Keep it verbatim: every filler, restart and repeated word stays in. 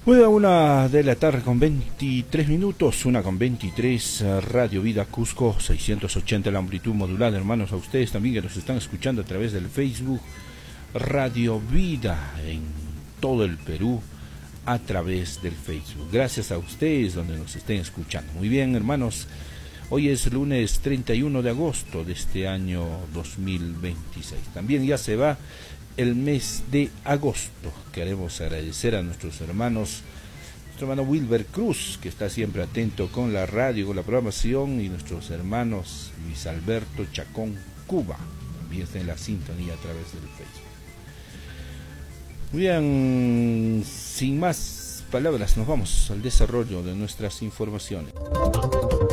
Muy a una de la tarde con veintitrés minutos, una con veintitrés, Radio Vida Cusco, seiscientos ochenta la amplitud modulada, hermanos, a ustedes también que nos están escuchando a través del Facebook, Radio Vida en todo el Perú, a través del Facebook. Gracias a ustedes donde nos estén escuchando. Muy bien, hermanos, hoy es lunes treinta y uno de agosto de este año dos mil veintiséis. También ya se va el mes de agosto. Queremos agradecer a nuestros hermanos, nuestro hermano Wilber Cruz, que está siempre atento con la radio, con la programación, y nuestros hermanos Luis Alberto Chacón Cuba, también está en la sintonía a través del Facebook. Muy bien, sin más palabras, nos vamos al desarrollo de nuestras informaciones.